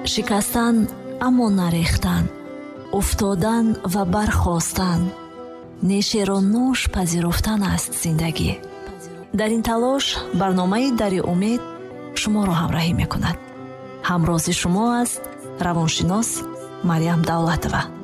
шикастан аммо нарехтан, уфтодан ва бархостан, нешеро нӯш пазируфтан аст зиндагӣ. дар ин талош барномаи дари умед шуморо ҳамроҳӣ мекунад. ҳамрози шумо аст равоншинос Марьям Давлатова.